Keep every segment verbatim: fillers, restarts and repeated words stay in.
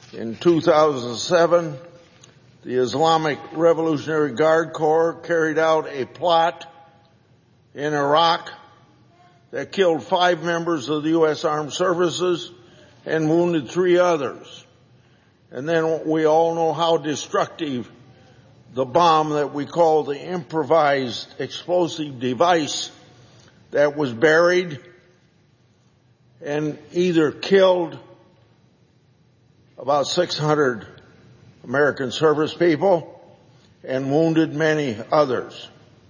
In two thousand seven, the Islamic Revolutionary Guard Corps carried out a plot in Iraq that killed five members of the U S Armed Services and wounded three others. And then we all know how destructive the bomb that we call the improvised explosive device that was buried and either killed about six hundred American service people and wounded many others.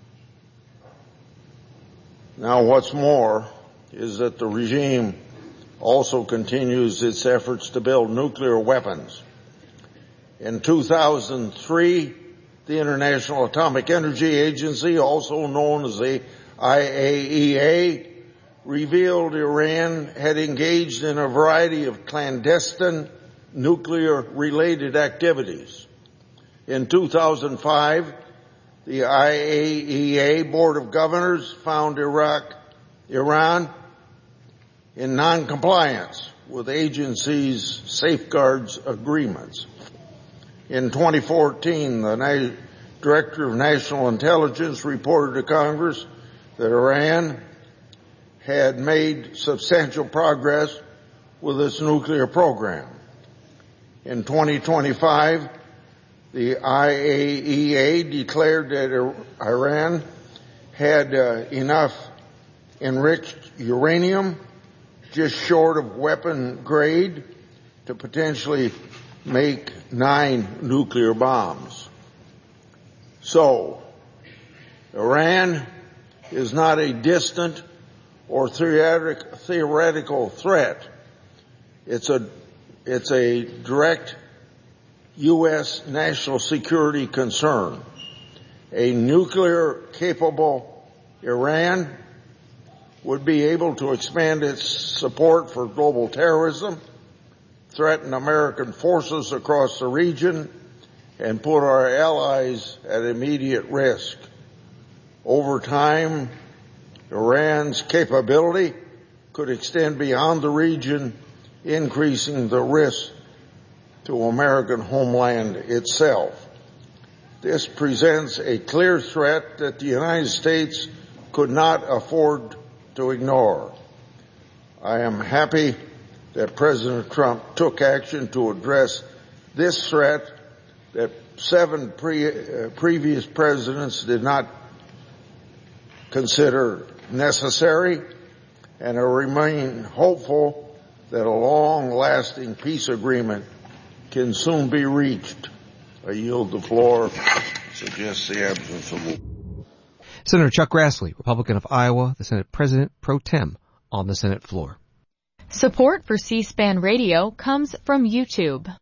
Now, what's more is that the regime also continues its efforts to build nuclear weapons. In two thousand three, the International Atomic Energy Agency, also known as the I A E A, revealed Iran had engaged in a variety of clandestine nuclear-related activities. In two thousand five, the I A E A Board of Governors found Iraq, Iran in non-compliance with the agency's safeguards agreements. In twenty fourteen, the Na- Director of National Intelligence reported to Congress that Iran had made substantial progress with its nuclear program. In twenty twenty-five, the I A E A declared that Iran had uh, enough enriched uranium, just short of weapon grade, to potentially make nine nuclear bombs. So, Iran is not a distant or theoretic, theoretical threat. It's a, it's a direct U S national security concern. A nuclear-capable Iran would be able to expand its support for global terrorism, threaten American forces across the region, and put our allies at immediate risk. Over time, Iran's capability could extend beyond the region, increasing the risk to American homeland itself. This presents a clear threat that the United States could not afford to ignore. I am happy that President Trump took action to address this threat that seven pre, uh, previous presidents did not consider necessary, and I remain hopeful that a long-lasting peace agreement can soon be reached. I yield the floor. Suggest the absence of war. Senator Chuck Grassley, Republican of Iowa, the Senate President pro tem, on the Senate floor. Support for C-SPAN Radio comes from YouTube.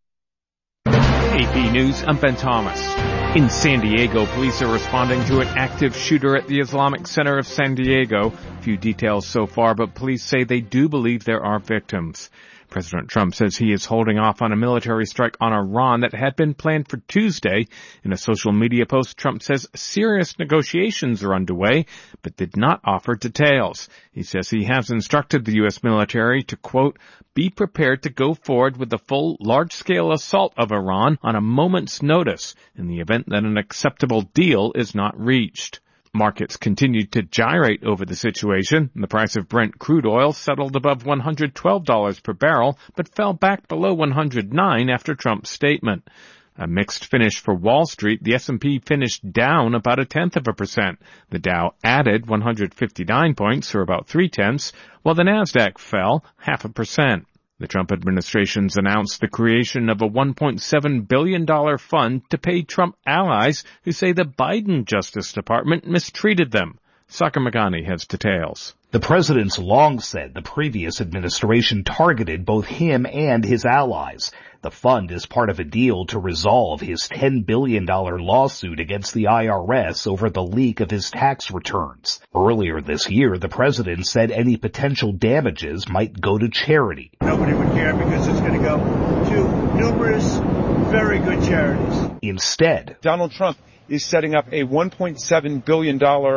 A P News, I'm Ben Thomas. In San Diego, police are responding to an active shooter at the Islamic Center of San Diego. Few details so far, but police say they do believe there are victims. President Trump says he is holding off on a military strike on Iran that had been planned for Tuesday. In a social media post, Trump says serious negotiations are underway, but did not offer details. He says he has instructed the U S military to, quote, be prepared to go forward with the full large-scale assault of Iran on a moment's notice in the event that an acceptable deal is not reached. Markets continued to gyrate over the situation. The price of Brent crude oil settled above one hundred twelve dollars per barrel, but fell back below one hundred nine dollars after Trump's statement. A mixed finish for Wall Street. The S and P finished down about a tenth of a percent. The Dow added one hundred fifty-nine points, or about three-tenths, while the Nasdaq fell half a percent. The Trump administration's announced the creation of a one point seven billion dollars fund to pay Trump allies who say the Biden Justice Department mistreated them. Sagar Meghani has details. The president's long said the previous administration targeted both him and his allies. The fund is part of a deal to resolve his ten billion dollars lawsuit against the I R S over the leak of his tax returns. Earlier this year, the president said any potential damages might go to charity. Nobody would care because it's going to go to numerous, very good charities. Instead, Donald Trump is setting up a one point seven billion dollars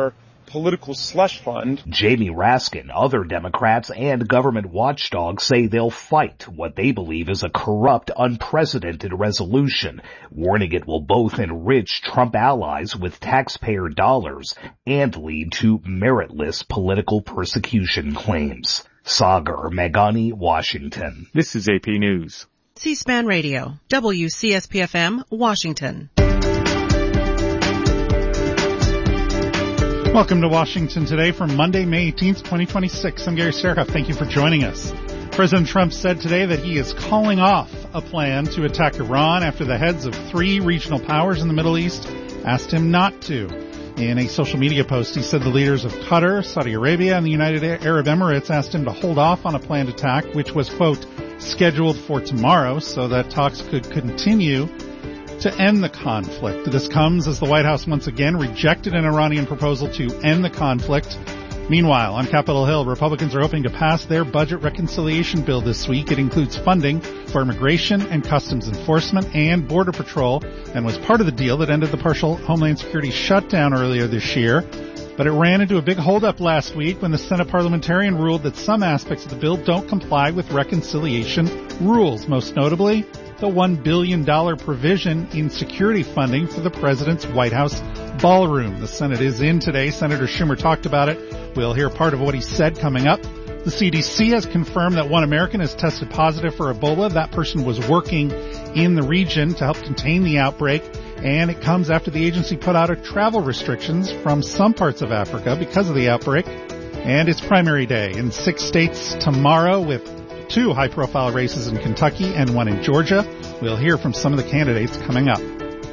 political slush fund. Jamie Raskin, other Democrats, and government watchdogs say they'll fight what they believe is a corrupt, unprecedented resolution, warning it will both enrich Trump allies with taxpayer dollars and lead to meritless political persecution claims. Sagar Meghani, Washington. This is A P News. C-SPAN Radio, W C S P F M, Washington. Welcome to Washington Today for Monday, May eighteenth, twenty twenty-six. I'm Gary Serhoff. Thank you for joining us. President Trump said today that he is calling off a plan to attack Iran after the heads of three regional powers in the Middle East asked him not to. In a social media post, he said the leaders of Qatar, Saudi Arabia, and the United Arab Emirates asked him to hold off on a planned attack, which was, quote, scheduled for tomorrow so that talks could continue to end the conflict. This comes as the White House once again rejected an Iranian proposal to end the conflict. Meanwhile, on Capitol Hill, Republicans are hoping to pass their budget reconciliation bill this week. It includes funding for immigration and customs enforcement and border patrol, and was part of the deal that ended the partial Homeland Security shutdown earlier this year. But it ran into a big holdup last week when the Senate parliamentarian ruled that some aspects of the bill don't comply with reconciliation rules, most notably the one billion dollars provision in security funding for the president's White House ballroom. The Senate is in today. Senator Schumer talked about it. We'll hear part of what he said coming up. The C D C has confirmed that one American has tested positive for Ebola. That person was working in the region to help contain the outbreak, and it comes after the agency put out a travel restrictions from some parts of Africa because of the outbreak. And it's primary day in six states tomorrow, with two high-profile races in Kentucky and one in Georgia. We'll hear from some of the candidates coming up.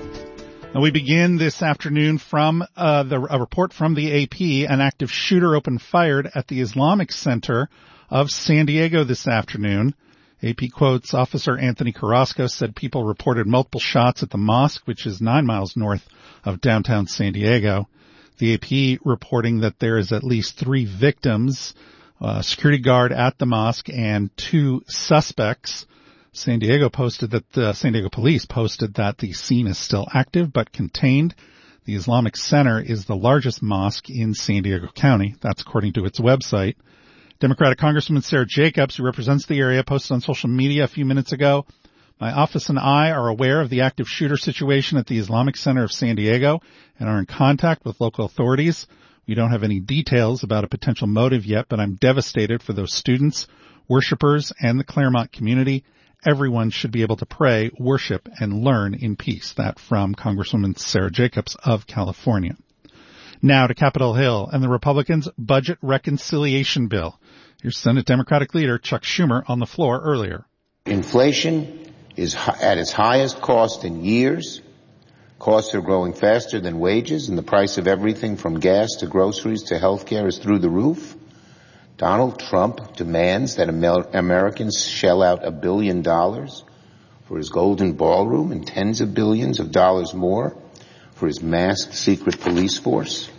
Now, we begin this afternoon from uh, the, a report from the A P. An active shooter opened fired at the Islamic Center of San Diego this afternoon. A P quotes Officer Anthony Carrasco said people reported multiple shots at the mosque, which is nine miles north of downtown San Diego. The A P reporting that there is at least three victims, a security guard at the mosque and two suspects. San Diego posted that the San Diego police posted that the scene is still active but contained. The Islamic Center is the largest mosque in San Diego County. That's according to its website. Democratic Congresswoman Sarah Jacobs, who represents the area, posted on social media a few minutes ago, my office and I are aware of the active shooter situation at the Islamic Center of San Diego and are in contact with local authorities. We don't have any details about a potential motive yet, but I'm devastated for those students, worshipers, and the Claremont community. Everyone should be able to pray, worship, and learn in peace. That from Congresswoman Sarah Jacobs of California. Now to Capitol Hill and the Republicans' budget reconciliation bill. Here's Senate Democratic leader Chuck Schumer on the floor earlier. Inflation is at its highest cost in years. Costs are growing faster than wages, and the price of everything from gas to groceries to health care is through the roof. Donald Trump demands that Americans shell out a billion dollars for his golden ballroom and tens of billions of dollars more for his masked secret police force.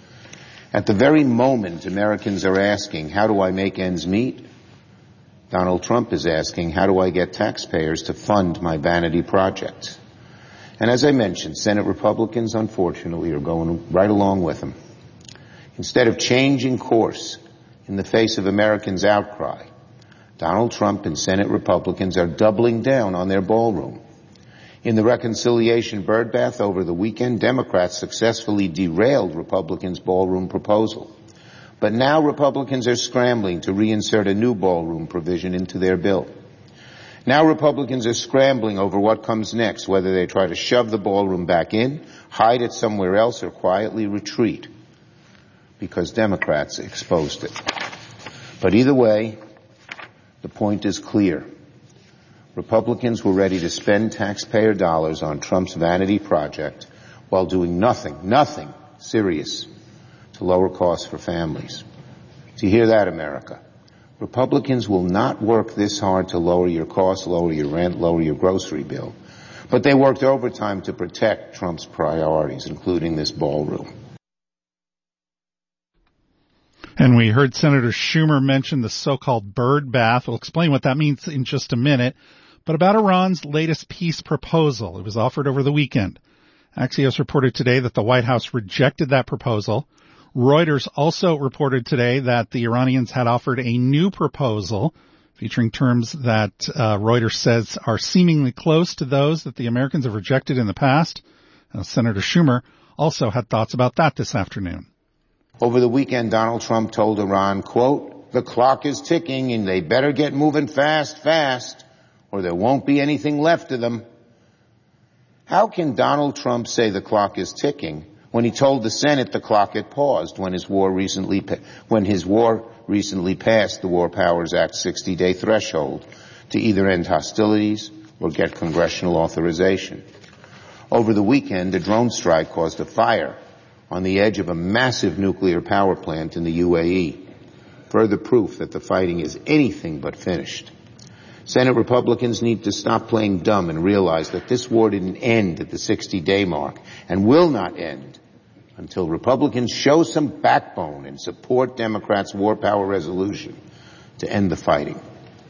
At the very moment Americans are asking, how do I make ends meet? Donald Trump is asking, how do I get taxpayers to fund my vanity projects? And as I mentioned, Senate Republicans, unfortunately, are going right along with him. Instead of changing course in the face of Americans' outcry, Donald Trump and Senate Republicans are doubling down on their ballroom. In the reconciliation birdbath over the weekend, Democrats successfully derailed Republicans' ballroom proposal. But now Republicans are scrambling to reinsert a new ballroom provision into their bill. Now Republicans are scrambling over what comes next, whether they try to shove the ballroom back in, hide it somewhere else, or quietly retreat, because Democrats exposed it. But either way, the point is clear. Republicans were ready to spend taxpayer dollars on Trump's vanity project while doing nothing, nothing serious to lower costs for families. Do you hear that, America? Republicans will not work this hard to lower your costs, lower your rent, lower your grocery bill. But they worked overtime to protect Trump's priorities, including this ballroom. And we heard Senator Schumer mention the so-called bird bath. We'll explain what that means in just a minute. But about Iran's latest peace proposal. It was offered over the weekend. Axios reported today that the White House rejected that proposal, Reuters also reported today that the Iranians had offered a new proposal featuring terms that uh, Reuters says are seemingly close to those that the Americans have rejected in the past. Uh, Senator Schumer also had thoughts about that this afternoon. Over the weekend, Donald Trump told Iran, quote, "The clock is ticking and they better get moving fast, fast, or there won't be anything left of them." How can Donald Trump say the clock is ticking when he told the Senate the clock had paused when his war recently, when his war recently passed the War Powers Act sixty-day threshold to either end hostilities or get congressional authorization? Over the weekend, a drone strike caused a fire on the edge of a massive nuclear power plant in the U A E, further proof that the fighting is anything but finished. Senate Republicans need to stop playing dumb and realize that this war didn't end at the sixty-day mark and will not end until Republicans show some backbone and support Democrats' war power resolution to end the fighting.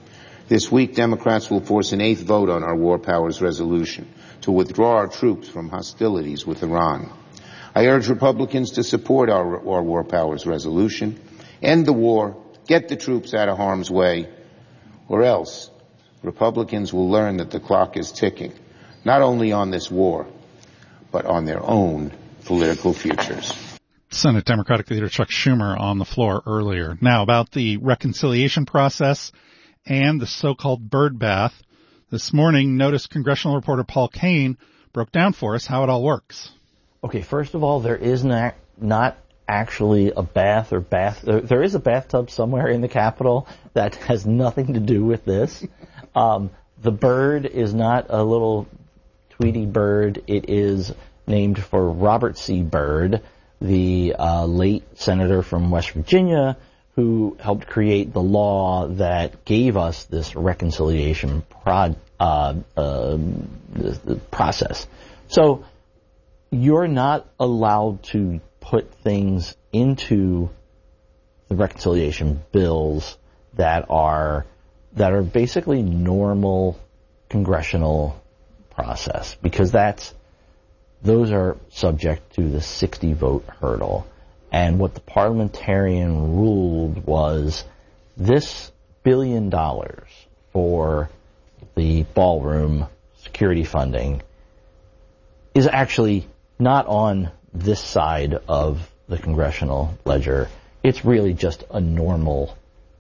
This week, Democrats will force an eighth vote on our war powers resolution to withdraw our troops from hostilities with Iran. I urge Republicans to support our, our war powers resolution, end the war, get the troops out of harm's way, or else Republicans will learn that the clock is ticking, not only on this war, but on their own political futures. Senate Democratic Leader Chuck Schumer on the floor earlier. Now, about the reconciliation process and the so-called bird bath. This morning, Notice congressional reporter Paul Kane broke down for us how it all works. Okay, first of all, there is not, not actually a bath or bath. There, there is a bathtub somewhere in the Capitol that has nothing to do with this. Um, the bird is not a little Tweety bird. It is named for Robert C. Byrd, the uh, late senator from West Virginia who helped create the law that gave us this reconciliation prod, uh, uh, the, the process. So you're not allowed to put things into the reconciliation bills that are that are basically normal congressional process, because that's those are subject to the sixty vote hurdle. And what the parliamentarian ruled was this billion dollars for the ballroom security funding is actually not on this side of the congressional ledger. It's really just a normal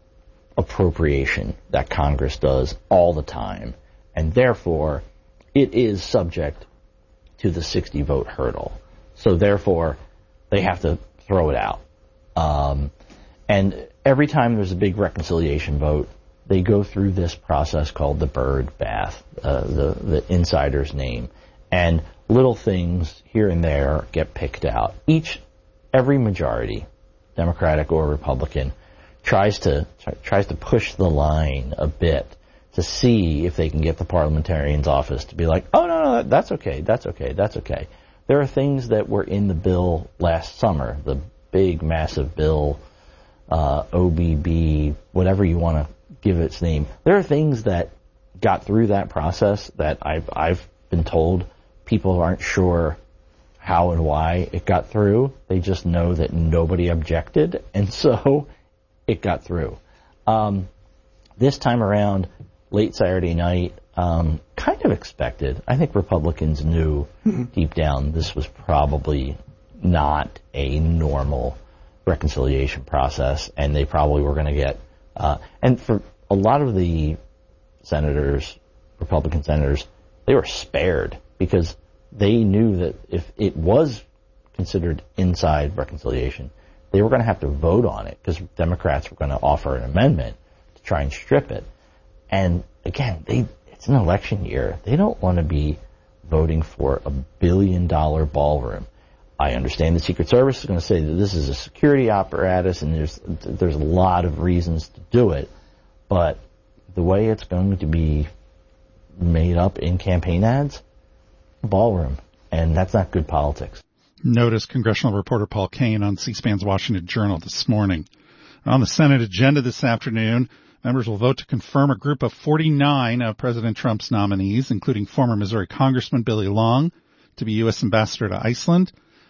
appropriation that Congress does all the time. And therefore, it is subject to the sixty vote hurdle. So therefore, they have to throw it out. Um, and every time there's a big reconciliation vote, they go through this process called the bird bath, uh, the, the insider's name. And little things here and there get picked out. Each, every majority, Democratic or Republican, tries to tries to push the line a bit to see if they can get the parliamentarian's office to be like, oh, no, no, that's okay, that's okay, that's okay. There are things that were in the bill last summer, the big, massive bill, uh, O B B, whatever you want to give its name. There are things that got through that process that I've, I've been told people aren't sure how and why it got through. They just know that nobody objected, and so it got through. Um, this time around, late Saturday night, um, kind of expected. I think Republicans knew mm-hmm. deep down this was probably not a normal reconciliation process, and they probably were going to get, uh, and for a lot of the senators, Republican senators, they were spared because they knew that if it was considered inside reconciliation, they were going to have to vote on it because Democrats were going to offer an amendment to try and strip it. And again, they it's an election year. They don't want to be voting for a billion dollar ballroom. I understand the Secret Service is going to say that this is a security apparatus and there's there's a lot of reasons to do it, but the way it's going to be made up in campaign ads, ballroom, and that's not good politics. Notice congressional reporter Paul Kane on C-SPAN's Washington Journal this morning. On the Senate agenda this afternoon, members will vote to confirm a group of forty-nine of President Trump's nominees, including former Missouri Congressman Billy Long to be U S Ambassador to Iceland,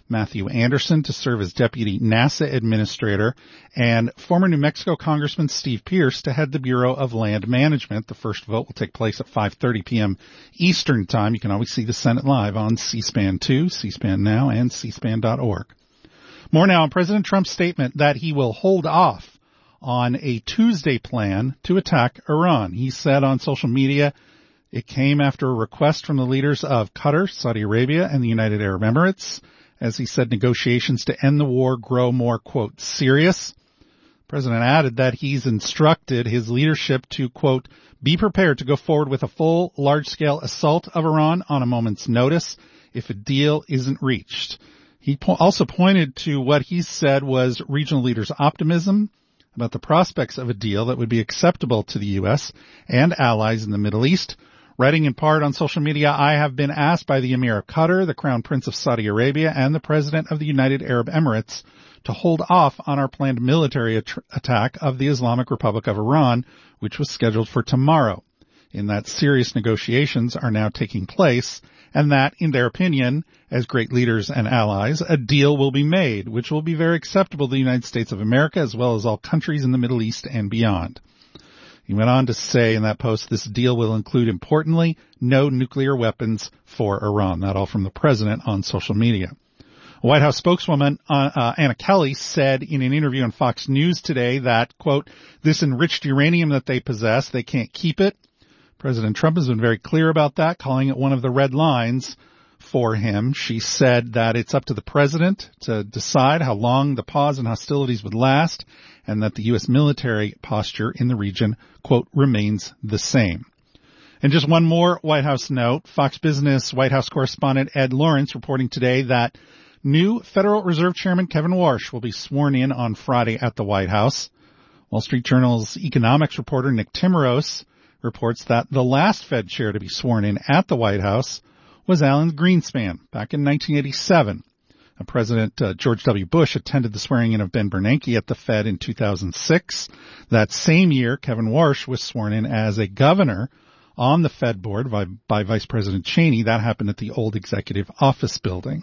Matthew Anderson to serve as Deputy NASA Administrator, and former New Mexico Congressman Steve Pierce to head the Bureau of Land Management. The first vote will take place at five thirty p.m. Eastern Time. You can always see the Senate live on C SPAN two, C SPAN Now, and C SPAN dot org. More now on President Trump's statement that he will hold off on a Tuesday plan to attack Iran. He said on social media it came after a request from the leaders of Qatar, Saudi Arabia, and the United Arab Emirates. As he said, negotiations to end the war grow more, quote, serious. The president added that he's instructed his leadership to, quote, be prepared to go forward with a full, large-scale assault of Iran on a moment's notice if a deal isn't reached. He po- also pointed to what he said was regional leaders' optimism about the prospects of a deal that would be acceptable to the U S and allies in the Middle East. Writing in part on social media, I have been asked by the Emir of Qatar, the Crown Prince of Saudi Arabia, and the President of the United Arab Emirates to hold off on our planned military at- attack of the Islamic Republic of Iran, which was scheduled for tomorrow. In that serious negotiations are now taking place, and that, in their opinion, as great leaders and allies, a deal will be made, which will be very acceptable to the United States of America as well as all countries in the Middle East and beyond. He went on to say in that post, this deal will include, importantly, no nuclear weapons for Iran. That all from the president on social media. A White House spokeswoman, uh, uh, Anna Kelly, said in an interview on Fox News today that, quote, this enriched uranium that they possess, they can't keep it. President Trump has been very clear about that, calling it one of the red lines for him. She said that it's up to the president to decide how long the pause in hostilities would last, and that the U S military posture in the region, quote, remains the same. And just one more White House note. Fox Business White House correspondent Ed Lawrence reporting today that new Federal Reserve Chairman Kevin Warsh will be sworn in on Friday at the White House. Wall Street Journal's economics reporter Nick Timiraos reports that the last Fed chair to be sworn in at the White House was Alan Greenspan back in nineteen eighty-seven. President uh, George W. Bush attended the swearing-in of Ben Bernanke at the Fed in two thousand six. That same year, Kevin Warsh was sworn in as a governor on the Fed board by, by Vice President Cheney. That happened at the old executive office building.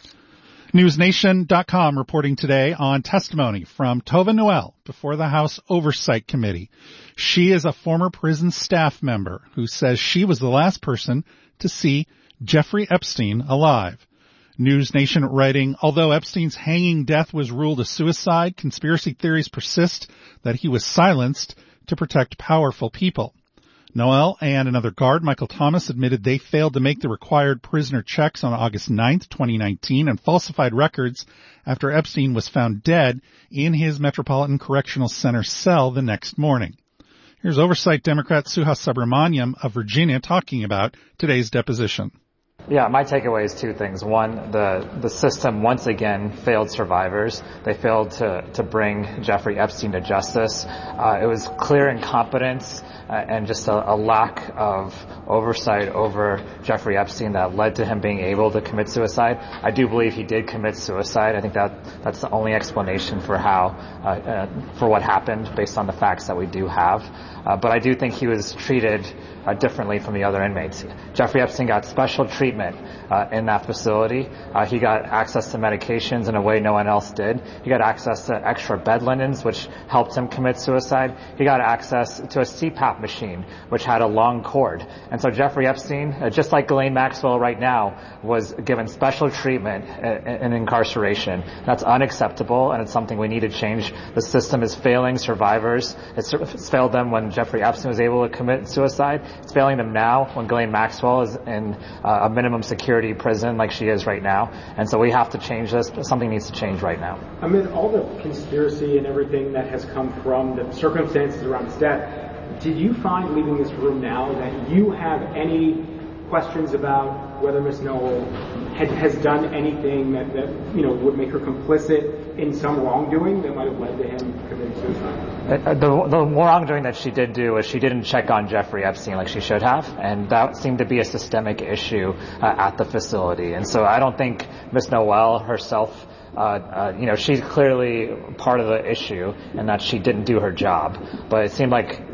News Nation dot com reporting today on testimony from Tova Noel before the House Oversight Committee. She is a former prison staff member who says she was the last person to see Jeffrey Epstein alive. News Nation writing, although Epstein's hanging death was ruled a suicide, conspiracy theories persist that he was silenced to protect powerful people. Noel and another guard, Michael Thomas, admitted they failed to make the required prisoner checks on August ninth, twenty nineteen, and falsified records after Epstein was found dead in his Metropolitan Correctional Center cell the next morning. Here's Oversight Democrat Suhas Subramaniam of Virginia talking about today's deposition. Yeah, my takeaway is two things. One, the, the system once again failed survivors. They failed to, to bring Jeffrey Epstein to justice. Uh, it was clear incompetence uh, and just a, a lack of oversight over Jeffrey Epstein that led to him being able to commit suicide. I do believe he did commit suicide. I think that that's the only explanation for how, uh, uh, for what happened based on the facts that we do have. Uh, but I do think he was treated uh, differently from the other inmates. Jeffrey Epstein got special treatment uh, in that facility. Uh, he got access to medications in a way no one else did. He got access to extra bed linens, which helped him commit suicide. He got access to a C PAP machine, which had a long cord. And so Jeffrey Epstein, uh, just like Ghislaine Maxwell right now, was given special treatment in, in incarceration. That's unacceptable, and it's something we need to change. The system is failing survivors. It's, it's failed them when Jeffrey Epstein was able to commit suicide. It's failing them now when Ghislaine Maxwell is in uh, a minimum security prison like she is right now. And so we have to change this. Something needs to change right now. Amid all the conspiracy and everything that has come from the circumstances around his death, did you find leaving this room now that you have any questions about whether Miz Noel had, has done anything that, that you know would make her complicit in some wrongdoing that might have led to him committing suicide? Uh, the, the wrongdoing that she did do is she didn't check on Jeffrey Epstein like she should have, and that seemed to be a systemic issue uh, at the facility. And so I don't think Miz Noel herself, uh, uh, you know, she's clearly part of the issue and that she didn't do her job. But it seemed like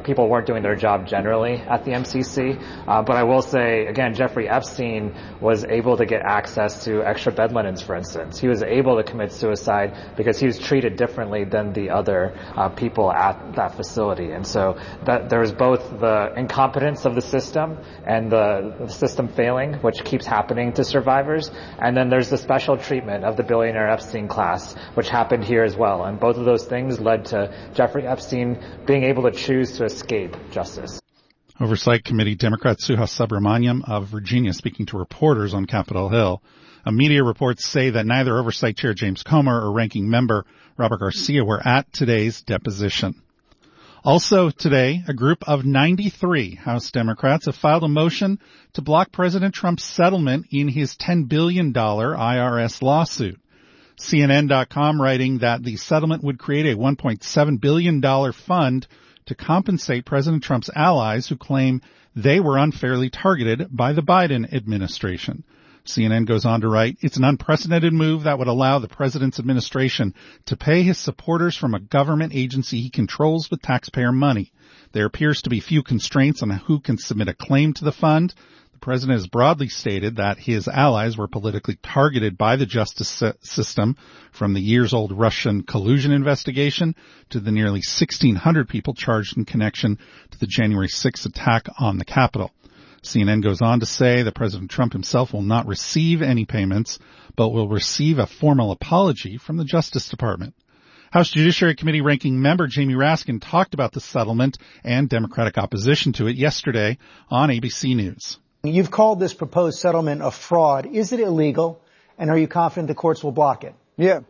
people weren't doing their job generally at the M C C. Uh, but I will say, again, Jeffrey Epstein was able to get access to extra bed linens, for instance. He was able to commit suicide because he was treated differently than the other uh, people at that facility. And so that there's both the incompetence of the system and the, the system failing, which keeps happening to survivors. And then there's the special treatment of the billionaire Epstein class, which happened here as well. And both of those things led to Jeffrey Epstein being able to choose to escape justice. Oversight Committee Democrat Suhas Subramaniam of Virginia speaking to reporters on Capitol Hill. Uh, media reports say that neither Oversight Chair James Comer or Ranking Member Robert Garcia were at today's deposition. Also today, a group of ninety-three House Democrats have filed a motion to block President Trump's settlement in his ten billion dollars I R S lawsuit. C N N dot com writing that the settlement would create a one point seven billion dollars fund to compensate President Trump's allies who claim they were unfairly targeted by the Biden administration. C N N goes on to write, it's an unprecedented move that would allow the president's administration to pay his supporters from a government agency he controls with taxpayer money. There appears to be few constraints on who can submit a claim to the fund. The president has broadly stated that his allies were politically targeted by the justice system, from the years-old Russian collusion investigation to the nearly sixteen hundred people charged in connection to the January sixth attack on the Capitol. C N N goes on to say that President Trump himself will not receive any payments, but will receive a formal apology from the Justice Department. House Judiciary Committee Ranking Member Jamie Raskin talked about the settlement and Democratic opposition to it yesterday on A B C News. You've called this proposed settlement a fraud. Is it illegal, and are you confident the courts will block it? Yeah.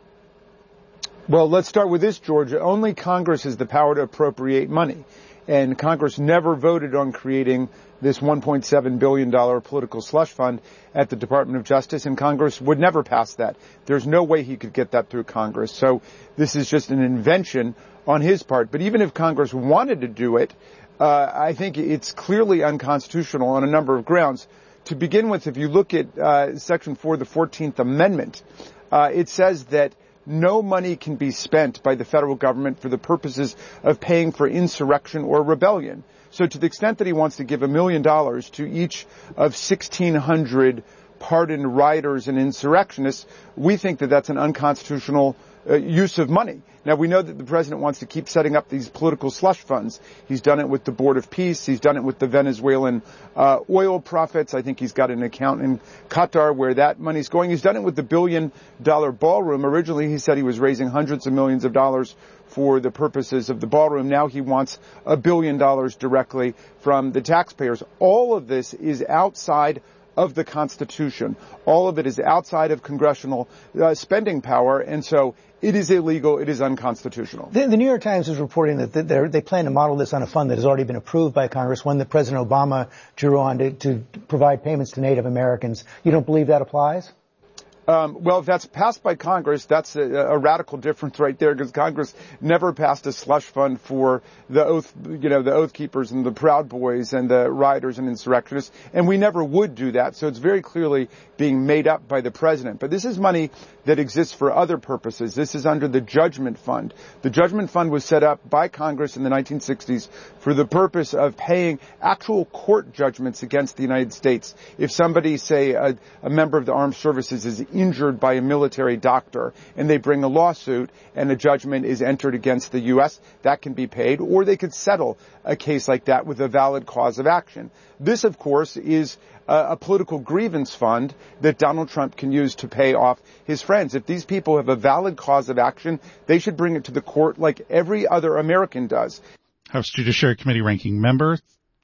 Well, let's start with this, Georgia. Only Congress has the power to appropriate money, and Congress never voted on creating this one point seven billion dollars political slush fund at the Department of Justice, and Congress would never pass that. There's no way he could get that through Congress. So this is just an invention on his part. But even if Congress wanted to do it, uh, I think it's clearly unconstitutional on a number of grounds. To begin with, if you look at uh, Section four of the fourteenth Amendment, uh, it says that no money can be spent by the federal government for the purposes of paying for insurrection or rebellion. So to the extent that he wants to give a million dollars to each of sixteen hundred pardoned rioters and insurrectionists, we think that that's an unconstitutional uh, use of money. Now, we know that the president wants to keep setting up these political slush funds. He's done it with the Board of Peace. He's done it with the Venezuelan uh, oil profits. I think he's got an account in Qatar where that money's going. He's done it with the billion-dollar ballroom. Originally, he said he was raising hundreds of millions of dollars for the purposes of the ballroom. Now he wants a billion dollars directly from the taxpayers. All of this is outside of the Constitution. All of it is outside of congressional uh, spending power, and so it is illegal. It is unconstitutional. The, the New York Times is reporting that they plan to model this on a fund that has already been approved by Congress, one that President Obama drew on to, to provide payments to Native Americans. You don't believe that applies? Um, well, if that's passed by Congress, that's a, a radical difference right there, because Congress never passed a slush fund for the oath, you know, the Oath Keepers and the Proud Boys and the rioters and insurrectionists, and we never would do that. So it's very clearly being made up by the president. But this is money that exists for other purposes. This is under the Judgment Fund. The Judgment Fund was set up by Congress in the nineteen sixties for the purpose of paying actual court judgments against the United States. If somebody, say, a, a member of the armed services is injured by a military doctor and they bring a lawsuit and a judgment is entered against the U S, that can be paid, or they could settle a case like that with a valid cause of action. This, of course, is a, a political grievance fund that Donald Trump can use to pay off his friends. If these people have a valid cause of action, they should bring it to the court like every other American does. House Judiciary Committee Ranking Member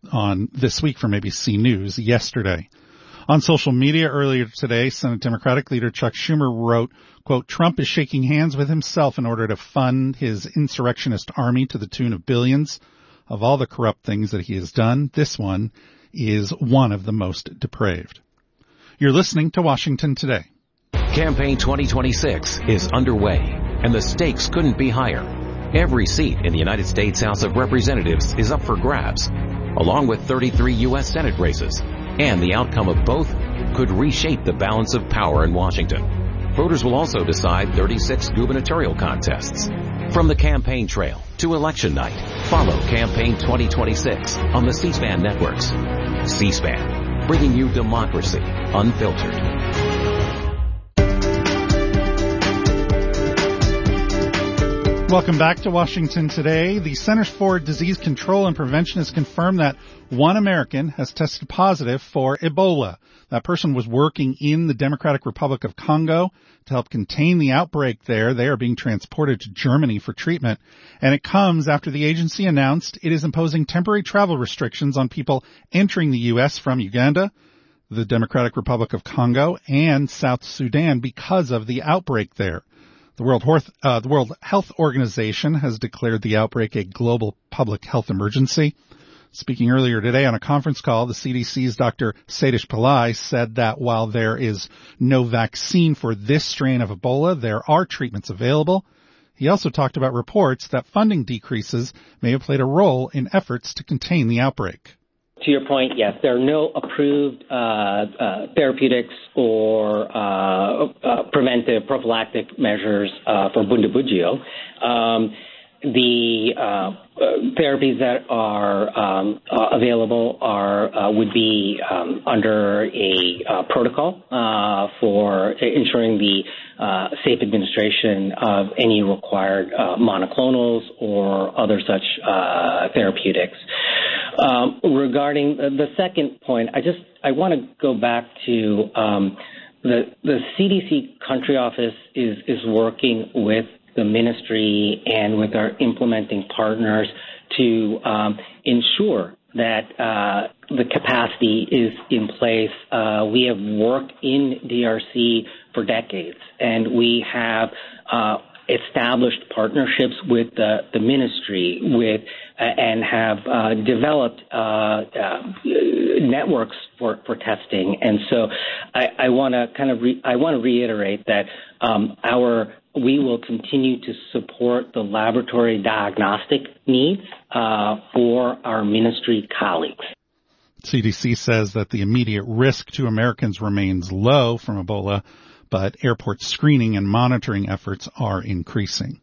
on This Week from A B C News yesterday. On social media earlier today, Senate Democratic leader Chuck Schumer wrote, quote, Trump is shaking hands with himself in order to fund his insurrectionist army to the tune of billions. Of all the corrupt things that he has done, this one is one of the most depraved. You're listening to Washington Today. Campaign twenty twenty-six is underway, and the stakes couldn't be higher. Every seat in the United States House of Representatives is up for grabs, along with thirty-three U S Senate races. And the outcome of both could reshape the balance of power in Washington. Voters will also decide thirty-six gubernatorial contests. From the campaign trail, to election night. Follow Campaign twenty twenty-six on the C-SPAN networks. C-SPAN, bringing you democracy unfiltered. Welcome back to Washington Today. The Centers for Disease Control and Prevention has confirmed that one American has tested positive for Ebola. That person was working in the Democratic Republic of Congo to help contain the outbreak there. They are being transported to Germany for treatment. And it comes after the agency announced it is imposing temporary travel restrictions on people entering the U S from Uganda, the Democratic Republic of Congo, and South Sudan because of the outbreak there. The World, Health, uh, the World Health Organization has declared the outbreak a global public health emergency. Speaking earlier today on a conference call, the C D C's Doctor Satish Pillai said that while there is no vaccine for this strain of Ebola, there are treatments available. He also talked about reports that funding decreases may have played a role in efforts to contain the outbreak. To your point, yes, there are no approved uh, uh, therapeutics or uh, uh, preventive prophylactic measures uh, for Bundibugyo. Um, the uh, uh, therapies that are um, uh, available are uh, would be um, under a uh, protocol uh, for ensuring the uh, safe administration of any required uh, monoclonals or other such uh, therapeutics. Um, regarding the second point, I just I want to go back to um, the the C D C country office is is working with the ministry and with our implementing partners to um, ensure that uh, the capacity is in place. Uh, we have worked in D R C for decades, and we have uh, established partnerships with the, the ministry with uh, and have uh, developed uh, uh, networks for, for testing. And so I, I want to kind of re- I want to reiterate that um, our we will continue to support the laboratory diagnostic needs uh, for our ministry colleagues. C D C says that the immediate risk to Americans remains low from Ebola, but airport screening and monitoring efforts are increasing.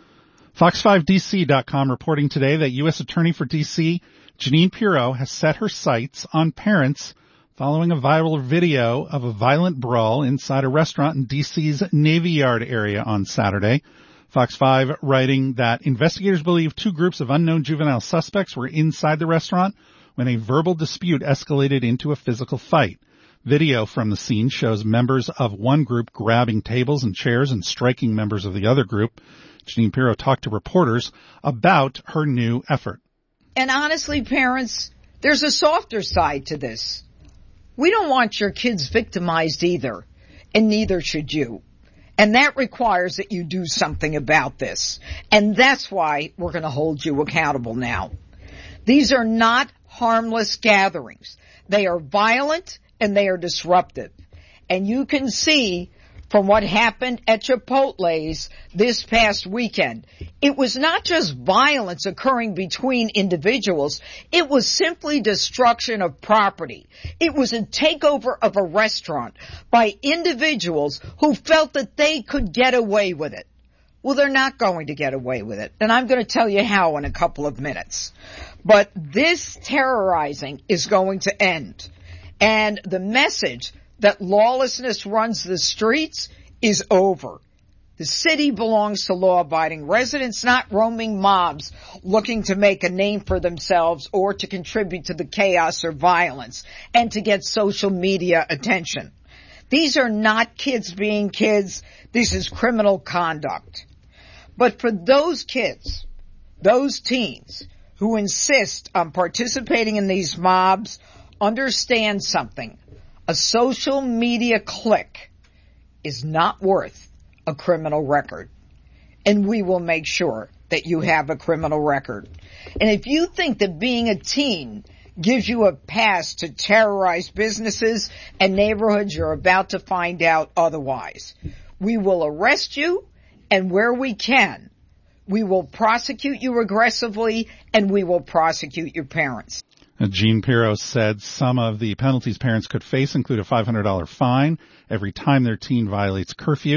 Fox five D C dot com reporting today that U S Attorney for D C, Jeanine Pirro, has set her sights on parents following a viral video of a violent brawl inside a restaurant in D C's Navy Yard area on Saturday. Fox five writing that investigators believe two groups of unknown juvenile suspects were inside the restaurant when a verbal dispute escalated into a physical fight. Video from the scene shows members of one group grabbing tables and chairs and striking members of the other group. Jeanine Pirro talked to reporters about her new effort. And honestly, parents, there's a softer side to this. We don't want your kids victimized either, and neither should you. And that requires that you do something about this. And that's why we're going to hold you accountable now. These are not harmless gatherings. They are violent and they are disruptive. And you can see from what happened at Chipotle's this past weekend, it was not just violence occurring between individuals. It was simply destruction of property. It was a takeover of a restaurant by individuals who felt that they could get away with it. Well, they're not going to get away with it. And I'm going to tell you how in a couple of minutes. But this terrorizing is going to end. And the message that lawlessness runs the streets is over. The city belongs to law-abiding residents, not roaming mobs looking to make a name for themselves or to contribute to the chaos or violence and to get social media attention. These are not kids being kids. This is criminal conduct. But for those kids, those teens who insist on participating in these mobs, understand something. A social media click is not worth a criminal record. And we will make sure that you have a criminal record. And if you think that being a teen gives you a pass to terrorize businesses and neighborhoods, you're about to find out otherwise. We will arrest you, and where we can, we will prosecute you aggressively, and we will prosecute your parents. Jeanine Pirro said some of the penalties parents could face include a five hundred dollars fine every time their teen violates curfew.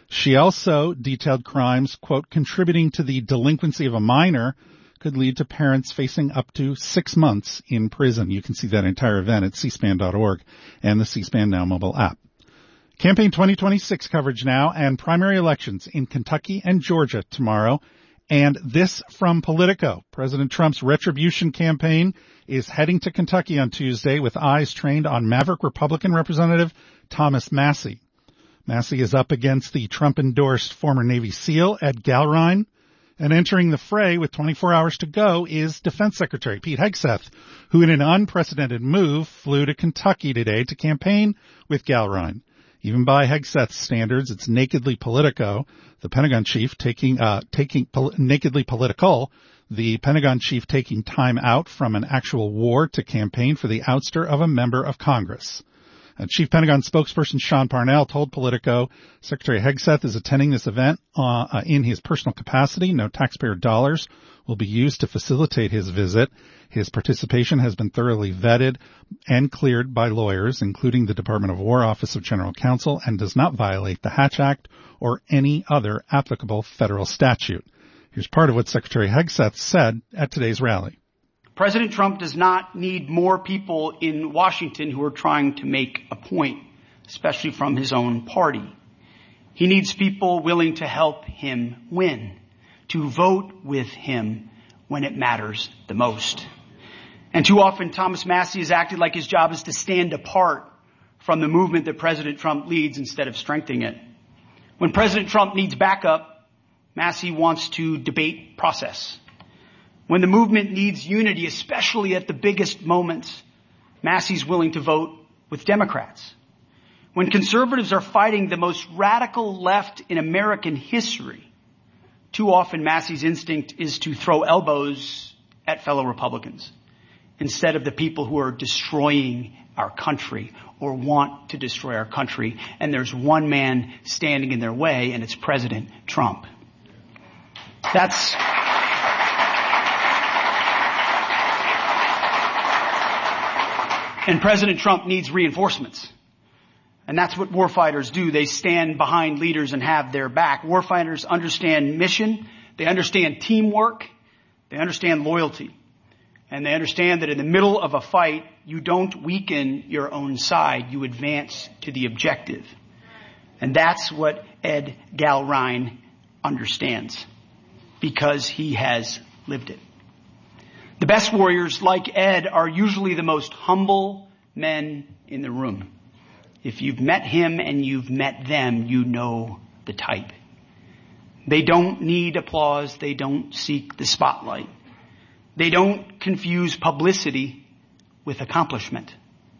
She also detailed crimes, quote, contributing to the delinquency of a minor could lead to parents facing up to six months in prison. You can see that entire event at c span dot org and the C-SPAN Now mobile app. Campaign twenty twenty-six coverage now, and primary elections in Kentucky and Georgia tomorrow. And this from Politico. President Trump's retribution campaign is heading to Kentucky on Tuesday with eyes trained on Maverick Republican Representative Thomas Massie. Massie is up against the Trump-endorsed former Navy SEAL Ed Gallrein. And entering the fray with twenty-four hours to go is Defense Secretary Pete Hegseth, who in an unprecedented move flew to Kentucky today to campaign with Gallrein. Even by Hegseth's standards, it's nakedly Politico, the Pentagon chief taking, uh, taking, pol- nakedly political, the Pentagon chief taking time out from an actual war to campaign for the ouster of a member of Congress. Uh, Chief Pentagon spokesperson Sean Parnell told Politico Secretary Hegseth is attending this event uh, uh, in his personal capacity. No taxpayer dollars will be used to facilitate his visit. His participation has been thoroughly vetted and cleared by lawyers, including the Department of War Office of General Counsel, and does not violate the Hatch Act or any other applicable federal statute. Here's part of what Secretary Hegseth said at today's rally. President Trump does not need more people in Washington who are trying to make a point, especially from his own party. He needs people willing to help him win, to vote with him when it matters the most. And too often, Thomas Massie has acted like his job is to stand apart from the movement that President Trump leads instead of strengthening it. When President Trump needs backup, Massie wants to debate process. When the movement needs unity, especially at the biggest moments, Massie's willing to vote with Democrats. When conservatives are fighting the most radical left in American history, too often Massie's instinct is to throw elbows at fellow Republicans instead of the people who are destroying our country or want to destroy our country. And there's one man standing in their way, and it's President Trump. That's... And President Trump needs reinforcements. And that's what warfighters do. They stand behind leaders and have their back. Warfighters understand mission. They understand teamwork. They understand loyalty. And they understand that in the middle of a fight, you don't weaken your own side. You advance to the objective. And that's what Ed Gallrein understands, because he has lived it. The best warriors, like Ed, are usually the most humble men in the room. If you've met him and you've met them, you know the type. They don't need applause. They don't seek the spotlight. They don't confuse publicity with accomplishment.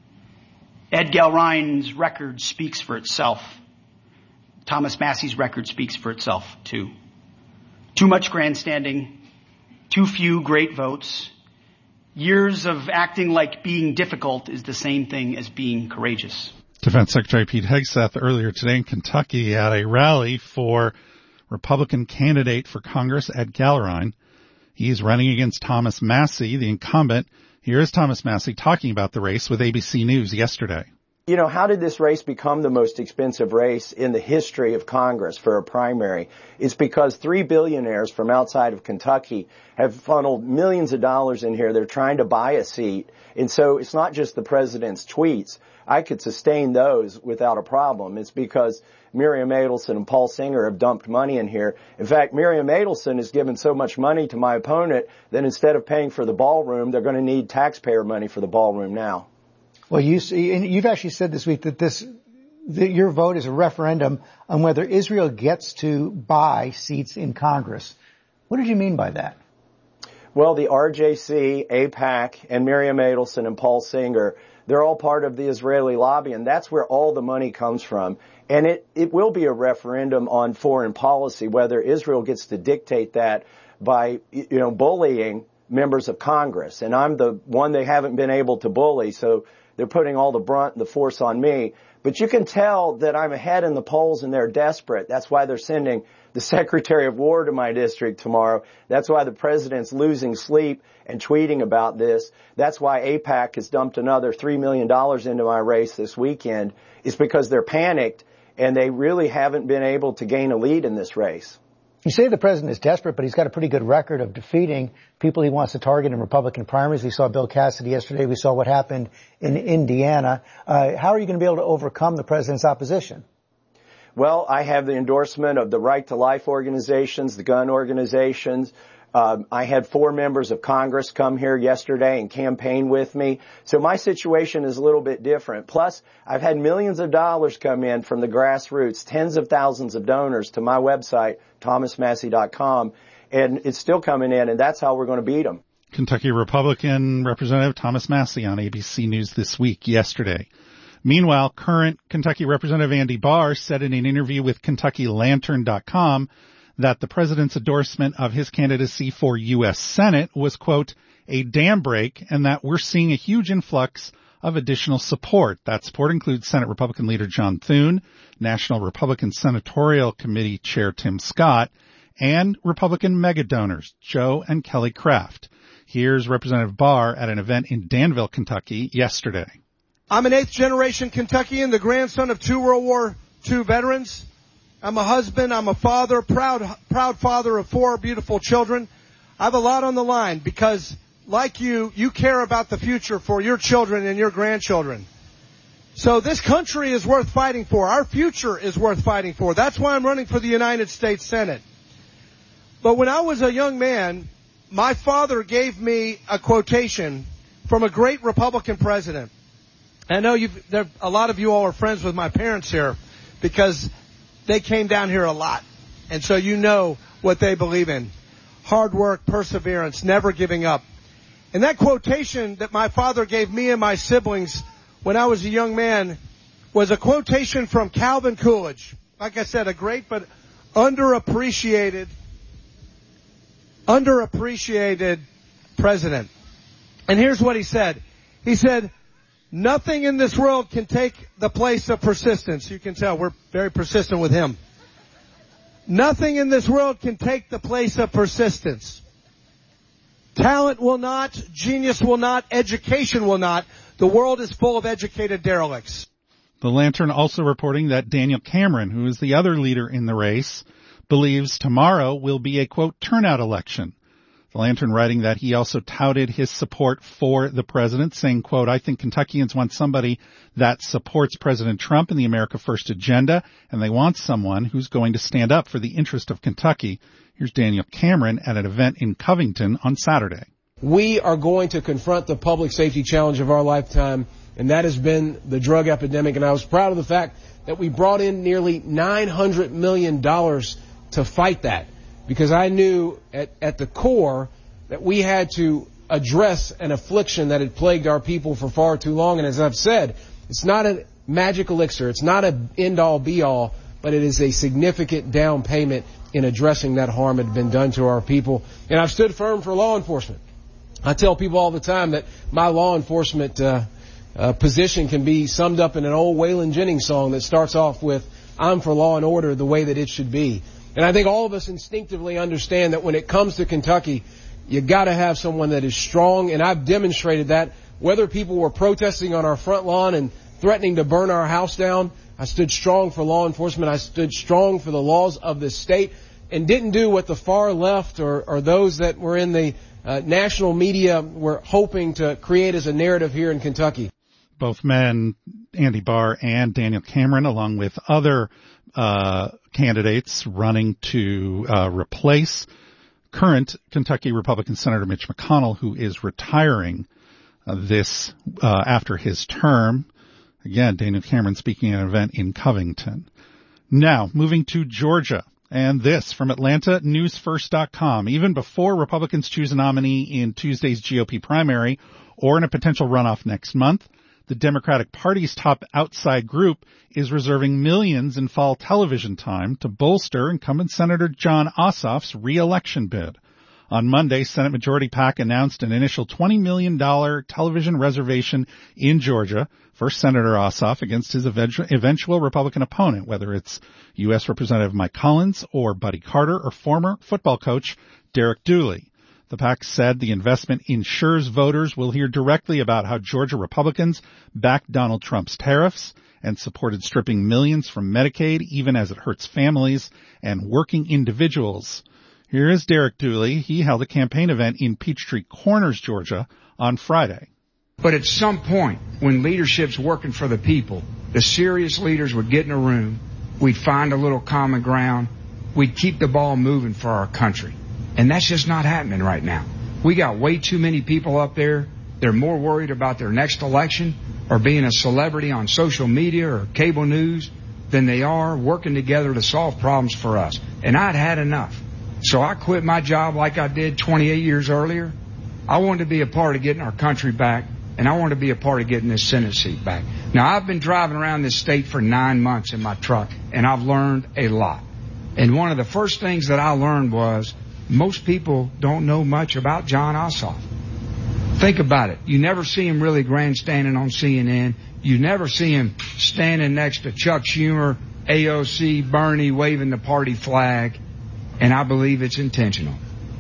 Ed Gallrein's record speaks for itself. Thomas Massie's record speaks for itself, too. Too much grandstanding. Too few great votes. Years of acting like being difficult is the same thing as being courageous. Defense Secretary Pete Hegseth earlier today in Kentucky at a rally for Republican candidate for Congress Ed Gallrein. He's running against Thomas Massie, the incumbent. Here is Thomas Massie talking about the race with A B C News yesterday. You know, how did this race become the most expensive race in the history of Congress for a primary? It's because three billionaires from outside of Kentucky have funneled millions of dollars in here. They're trying to buy a seat. And so it's not just the president's tweets. I could sustain those without a problem. It's because Miriam Adelson and Paul Singer have dumped money in here. In fact, Miriam Adelson has given so much money to my opponent that instead of paying for the ballroom, they're going to need taxpayer money for the ballroom now. Well, you see, and you've actually said this week that this, that your vote is a referendum on whether Israel gets to buy seats in Congress. What did you mean by that? Well, the R J C, AIPAC, and Miriam Adelson and Paul Singer, they're all part of the Israeli lobby, and that's where all the money comes from. And it, it will be a referendum on foreign policy, whether Israel gets to dictate that by, you know, bullying members of Congress. And I'm the one they haven't been able to bully, so they're putting all the brunt and the force on me. But you can tell that I'm ahead in the polls and they're desperate. That's why they're sending the Secretary of War to my district tomorrow. That's why the president's losing sleep and tweeting about this. That's why AIPAC has dumped another three million dollars into my race this weekend. It's because they're panicked and they really haven't been able to gain a lead in this race. You say the president is desperate, but he's got a pretty good record of defeating people he wants to target in Republican primaries. We saw Bill Cassidy yesterday. We saw what happened in Indiana. Uh, how are you going to be able to overcome the president's opposition? Well, I have the endorsement of the Right to Life organizations, the gun organizations. Um, I had four members of Congress come here yesterday and campaign with me. So my situation is a little bit different. Plus, I've had millions of dollars come in from the grassroots, tens of thousands of donors to my website, thomas massie dot com, and it's still coming in, and that's how we're going to beat them. Kentucky Republican Representative Thomas Massie on A B C News This Week yesterday. Meanwhile, current Kentucky Representative Andy Barr said in an interview with Kentucky Lantern dot com that the president's endorsement of his candidacy for U S Senate was, quote, a dam break, and that we're seeing a huge influx of additional support. That support includes Senate Republican leader John Thune, National Republican Senatorial Committee Chair Tim Scott, and Republican mega donors Joe and Kelly Craft. Here's Representative Barr at an event in Danville, Kentucky yesterday. I'm an eighth generation Kentuckian, the grandson of two World War Two veterans. I'm a husband, I'm a father, proud, proud father of four beautiful children. I have a lot on the line because, like you, you care about the future for your children and your grandchildren. So this country is worth fighting for. Our future is worth fighting for. That's why I'm running for the United States Senate. But when I was a young man, my father gave me a quotation from a great Republican president. I know you've, there, a lot of you all are friends with my parents here because they came down here a lot. And so you know what they believe in. Hard work, perseverance, never giving up. And that quotation that my father gave me and my siblings when I was a young man was a quotation from Calvin Coolidge. Like I said, a great but underappreciated, underappreciated president. And here's what he said. He said, nothing in this world can take the place of persistence. You can tell we're very persistent with him. Nothing in this world can take the place of persistence. Talent will not, genius will not, education will not. The world is full of educated derelicts. The Lantern also reporting that Daniel Cameron, who is the other leader in the race, believes tomorrow will be a, quote, turnout election. The Lantern writing that he also touted his support for the president, saying, quote, I think Kentuckians want somebody that supports President Trump and the America First agenda, and they want someone who's going to stand up for the interest of Kentucky. Here's Daniel Cameron at an event in Covington on Saturday. We are going to confront the public safety challenge of our lifetime, and that has been the drug epidemic. And I was proud of the fact that we brought in nearly nine hundred million dollars to fight that, because I knew at, at the core that we had to address an affliction that had plagued our people for far too long. And as I've said, it's not a magic elixir. It's not an end-all, be-all, but it is a significant down payment in addressing that harm that had been done to our people. And I've stood firm for law enforcement. I tell people all the time that my law enforcement uh, uh, position can be summed up in an old Waylon Jennings song that starts off with, I'm for law and order the way that it should be. And I think all of us instinctively understand that when it comes to Kentucky, you got to have someone that is strong, and I've demonstrated that. Whether people were protesting on our front lawn and threatening to burn our house down, I stood strong for law enforcement. I stood strong for the laws of the state and didn't do what the far left or, or those that were in the uh, national media were hoping to create as a narrative here in Kentucky. Both men, Andy Barr and Daniel Cameron, along with other uh candidates running to uh replace current Kentucky Republican Senator Mitch McConnell, who is retiring uh, this uh after his term. Again, Daniel Cameron speaking at an event in Covington. Now, moving to Georgia. And this from Atlanta News First dot com. Even before Republicans choose a nominee in Tuesday's G O P primary or in a potential runoff next month, the Democratic Party's top outside group is reserving millions in fall television time to bolster incumbent Senator Jon Ossoff's re-election bid. On Monday, Senate Majority PAC announced an initial twenty million dollars television reservation in Georgia for Senator Ossoff against his eventual Republican opponent, whether it's U S Representative Mike Collins or Buddy Carter or former football coach Derek Dooley. The PAC said the investment ensures voters will hear directly about how Georgia Republicans backed Donald Trump's tariffs and supported stripping millions from Medicaid, even as it hurts families and working individuals. Here is Derek Dooley. He held a campaign event in Peachtree Corners, Georgia, on Friday. But at some point, when leadership's working for the people, the serious leaders would get in a room, we'd find a little common ground, we'd keep the ball moving for our country. And that's just not happening right now. We got way too many people up there. They're more worried about their next election or being a celebrity on social media or cable news than they are working together to solve problems for us. And I'd had enough. So I quit my job like I did twenty-eight years earlier. I wanted to be a part of getting our country back, and I wanted to be a part of getting this Senate seat back. Now, I've been driving around this state for nine months in my truck, and I've learned a lot. And one of the first things that I learned was most people don't know much about Jon Ossoff. Think about it. You never see him really grandstanding on C N N. You never see him standing next to Chuck Schumer, A O C, Bernie, waving the party flag. And I believe it's intentional.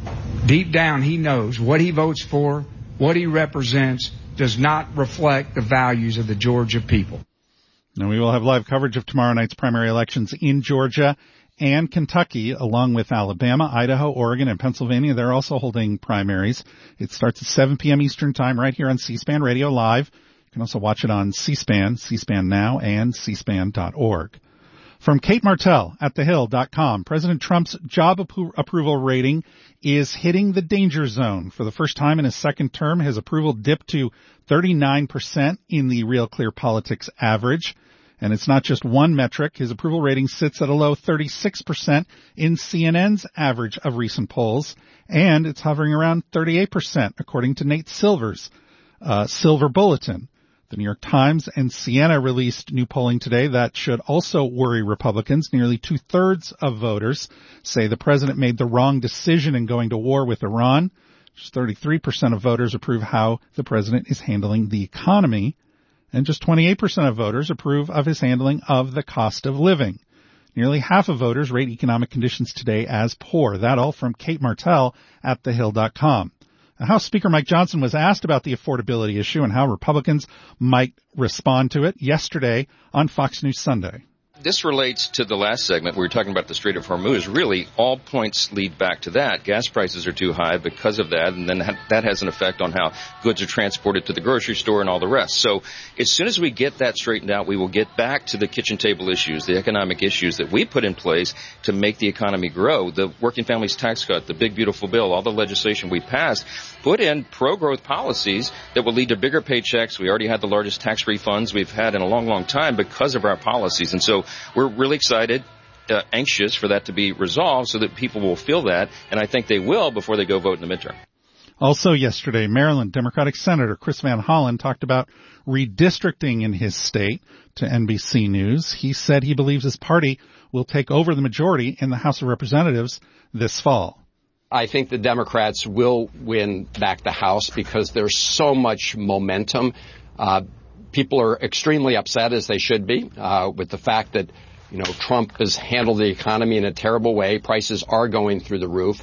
Deep down, he knows what he votes for, what he represents, does not reflect the values of the Georgia people. Now, we will have live coverage of tomorrow night's primary elections in Georgia and Kentucky, along with Alabama, Idaho, Oregon, and Pennsylvania. They're also holding primaries. It starts at seven p.m. Eastern Time right here on C-SPAN Radio Live. You can also watch it on C-SPAN, C-SPAN Now, and C SPAN dot org. From Kate Martell at the hill dot com, President Trump's job appro- approval rating is hitting the danger zone. For the first time in his second term, his approval dipped to thirty-nine percent in the Real Clear Politics average. And it's not just one metric. His approval rating sits at a low thirty-six percent in C N N's average of recent polls. And it's hovering around thirty-eight percent, according to Nate Silver's uh, Silver Bulletin. The New York Times and Siena released new polling today that should also worry Republicans. Nearly two-thirds of voters say the president made the wrong decision in going to war with Iran. Just thirty-three percent of voters approve how the president is handling the economy. And just twenty-eight percent of voters approve of his handling of the cost of living. Nearly half of voters rate economic conditions today as poor. That all from Kate Martell at the hill dot com. House Speaker Mike Johnson was asked about the affordability issue and how Republicans might respond to it yesterday on Fox News Sunday. This relates to the last segment where we were talking about the Strait of Hormuz. Really, all points lead back to that. Gas prices are too high because of that, and then that has an effect on how goods are transported to the grocery store and all the rest. So as soon as we get that straightened out, we will get back to the kitchen table issues, the economic issues that we put in place to make the economy grow. The Working Families Tax Cut, the Big Beautiful Bill, all the legislation we passed, put in pro-growth policies that will lead to bigger paychecks. We already had the largest tax refunds we've had in a long, long time because of our policies. And so we're really excited, uh, anxious for that to be resolved so that people will feel that, and I think they will before they go vote in the midterm. Also yesterday, Maryland Democratic Senator Chris Van Hollen talked about redistricting in his state to N B C News. He said he believes his party will take over the majority in the House of Representatives this fall. I think the Democrats will win back the House because there's so much momentum. Uh, people are extremely upset, as they should be, uh, with the fact that, you know, Trump has handled the economy in a terrible way. Prices are going through the roof.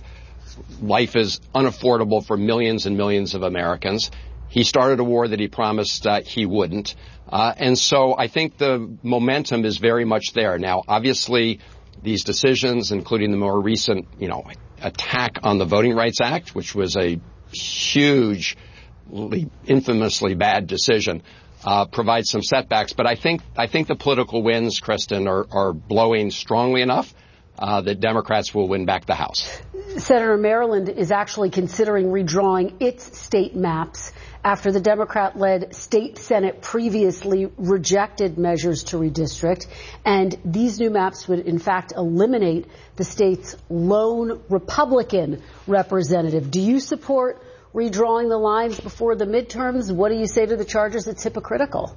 Life is unaffordable for millions and millions of Americans. He started a war that he promised uh, he wouldn't. Uh, and so I think the momentum is very much there. Now, obviously, these decisions, including the more recent, you know, attack on the Voting Rights Act, which was a huge, infamously bad decision, uh, provide some setbacks. But I think I think the political winds, Kristen, are, are blowing strongly enough uh, that Democrats will win back the House. Senator, Maryland is actually considering redrawing its state maps after the Democrat-led state Senate previously rejected measures to redistrict. And these new maps would, in fact, eliminate the state's lone Republican representative. Do you support redrawing the lines before the midterms? What do you say to the charges? It's hypocritical.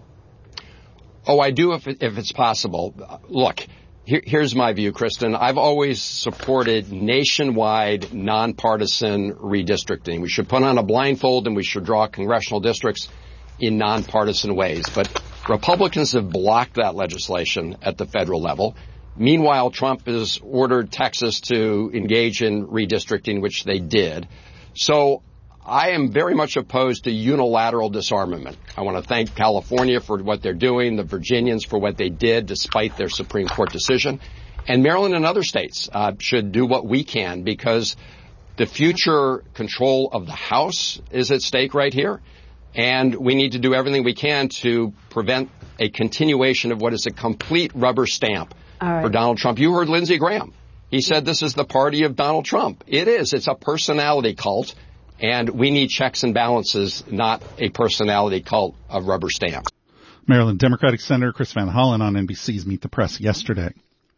Oh, I do if, it, if it's possible. Look, here, here's my view, Kristen. I've always supported nationwide, nonpartisan redistricting. We should put on a blindfold and we should draw congressional districts in nonpartisan ways. But Republicans have blocked that legislation at the federal level. Meanwhile, Trump has ordered Texas to engage in redistricting, which they did. So I am very much opposed to unilateral disarmament. I want to thank California for what they're doing, the Virginians for what they did despite their Supreme Court decision, and Maryland and other states uh, should do what we can, because the future control of the House is at stake right here, and we need to do everything we can to prevent a continuation of what is a complete rubber stamp right. for Donald Trump. You heard Lindsey Graham. He said this is the party of Donald Trump. It is. It's a personality cult. And we need checks and balances, not a personality cult of rubber stamps. Maryland Democratic Senator Chris Van Hollen on N B C's Meet the Press yesterday.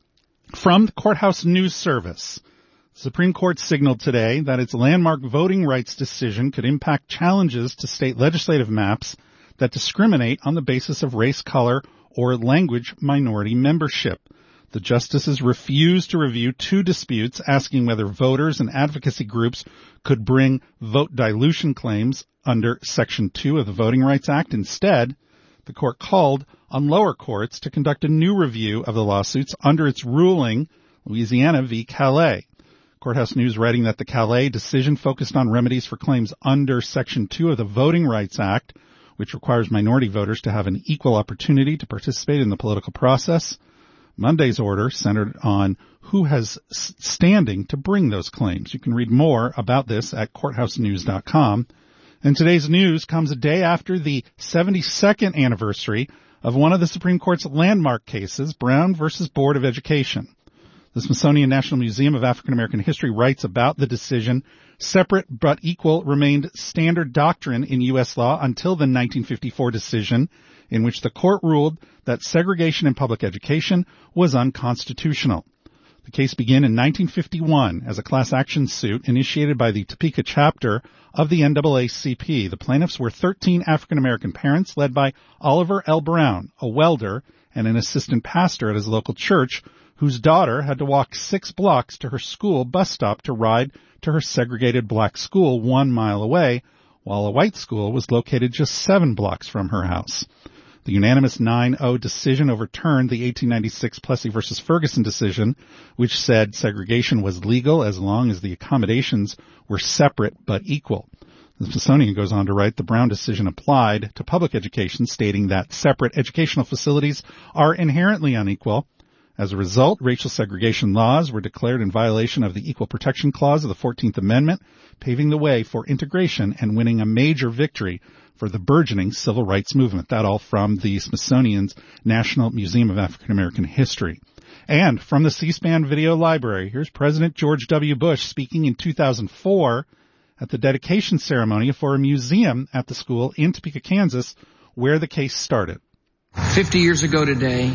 From the Courthouse News Service, the Supreme Court signaled today that its landmark voting rights decision could impact challenges to state legislative maps that discriminate on the basis of race, color, or language minority membership. The justices refused to review two disputes asking whether voters and advocacy groups could bring vote dilution claims under Section two of the Voting Rights Act. Instead, the court called on lower courts to conduct a new review of the lawsuits under its ruling, Louisiana v. Calais. Courthouse News writing that the Calais decision focused on remedies for claims under Section two of the Voting Rights Act, which requires minority voters to have an equal opportunity to participate in the political process. Monday's order centered on who has standing to bring those claims. You can read more about this at courthouse news dot com. And today's news comes a day after the seventy-second anniversary of one of the Supreme Court's landmark cases, Brown versus Board of Education. The Smithsonian National Museum of African American History writes about the decision. Separate but equal remained standard doctrine in U S law until the nineteen fifty-four decision, in which the court ruled that segregation in public education was unconstitutional. The case began in nineteen fifty-one as a class action suit initiated by the Topeka chapter of the N double A C P. The plaintiffs were thirteen African-American parents led by Oliver L. Brown, a welder and an assistant pastor at his local church, whose daughter had to walk six blocks to her school bus stop to ride to her segregated black school one mile away, while a white school was located just seven blocks from her house. The unanimous nine oh decision overturned the eighteen ninety-six Plessy versus Ferguson decision, which said segregation was legal as long as the accommodations were separate but equal. The Smithsonian goes on to write the Brown decision applied to public education, stating that separate educational facilities are inherently unequal. As a result, racial segregation laws were declared in violation of the Equal Protection Clause of the fourteenth Amendment, paving the way for integration and winning a major victory for the burgeoning civil rights movement. That all from the Smithsonian's National Museum of African American History. And from the C-SPAN Video Library, here's President George W. Bush speaking in two thousand four at the dedication ceremony for a museum at the school in Topeka, Kansas, where the case started. Fifty years ago today,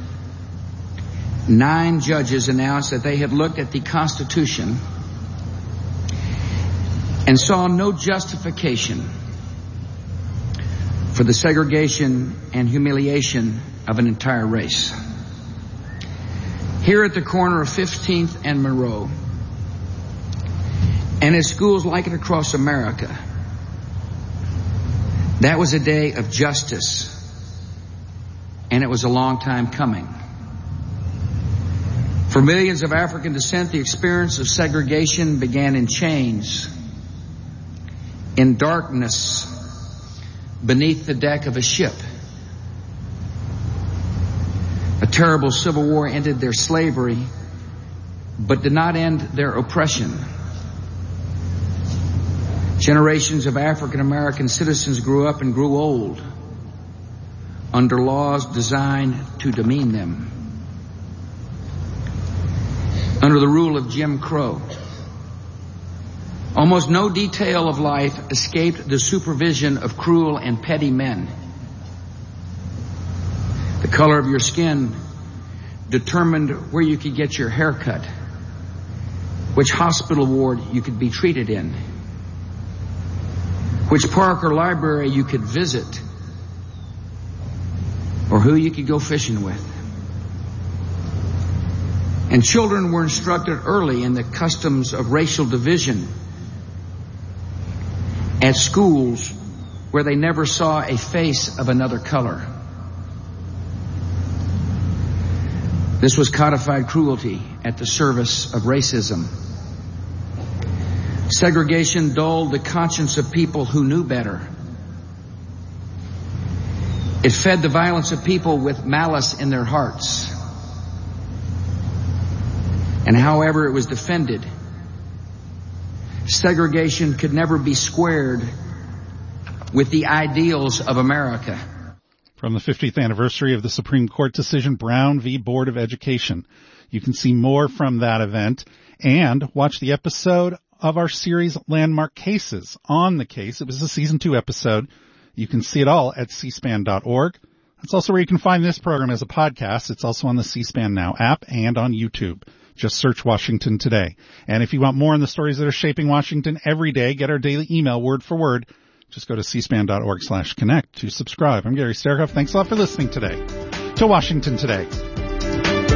nine judges announced that they had looked at the Constitution and saw no justification for the segregation and humiliation of an entire race. Here at the corner of fifteenth and Monroe, and at schools like it across America, that was a day of justice, and it was a long time coming. For millions of African descent, the experience of segregation began in chains, in darkness, beneath the deck of a ship. A terrible civil war ended their slavery, but did not end their oppression. Generations of African American citizens grew up and grew old under laws designed to demean them. Under the rule of Jim Crow, almost no detail of life escaped the supervision of cruel and petty men. The color of your skin determined where you could get your hair cut, which hospital ward you could be treated in, which park or library you could visit, or who you could go fishing with. And children were instructed early in the customs of racial division at schools where they never saw a face of another color. This was codified cruelty at the service of racism. Segregation dulled the conscience of people who knew better. It fed the violence of people with malice in their hearts. And however it was defended, segregation could never be squared with the ideals of America. From the fiftieth anniversary of the Supreme Court decision, Brown v. Board of Education. You can see more from that event and watch the episode of our series Landmark Cases on the case. It was a season two episode. You can see it all at c span dot org. That's also where you can find this program as a podcast. It's also on the C-SPAN Now app and on YouTube. Just search Washington Today. And if you want more on the stories that are shaping Washington every day, get our daily email word for word. Just go to c span dot org slash connect to subscribe. I'm Gary Sterhoff. Thanks a lot for listening today to Washington Today.